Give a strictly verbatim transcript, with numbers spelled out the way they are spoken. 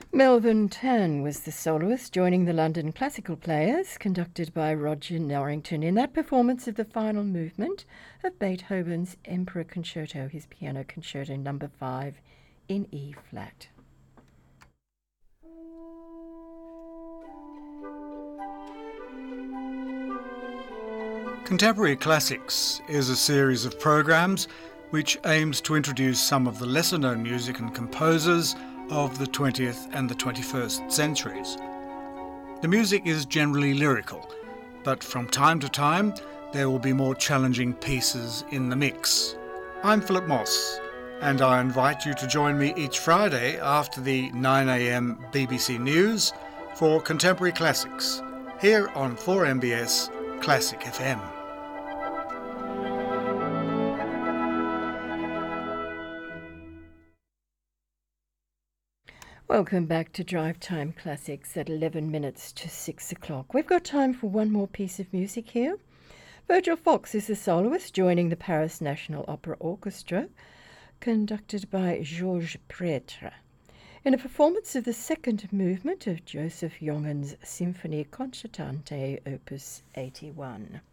Melvin Tan was the soloist, joining the London Classical Players, conducted by Roger Norrington, in that performance of the final movement of Beethoven's Emperor Concerto, his piano concerto number five in E flat. Contemporary Classics is a series of programs which aims to introduce some of the lesser-known music and composers of the twentieth and the twenty-first centuries. The music is generally lyrical, but from time to time there will be more challenging pieces in the mix. I'm Philip Moss, and I invite you to join me each Friday after the nine a m B B C News for Contemporary Classics, here on four M B S Classic F M. Welcome back to Drive Time Classics at eleven minutes to six o'clock. We've got time for one more piece of music here. Virgil Fox is the soloist, joining the Paris National Opera Orchestra, conducted by Georges Prêtre, in a performance of the second movement of Joseph Jongen's Symphonie Concertante, opus eighty-one.